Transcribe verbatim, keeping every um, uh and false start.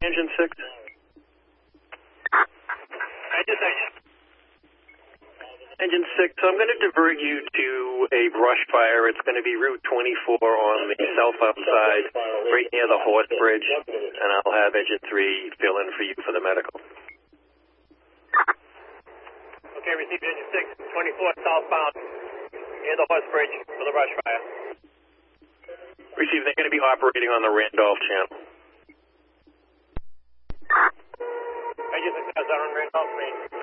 Engine six. Engine six. Engine six, so I'm going to divert you to a brush fire. It's going to be Route twenty-four on the southbound side, right near the Horse Bridge, and I'll have Engine three fill in for you for the medical. Okay, received Engine six, twenty-four southbound, near the Horse Bridge for the brush fire. Received, they're going to be operating on the Randolph Channel. Engine six, on Randolph, Maine.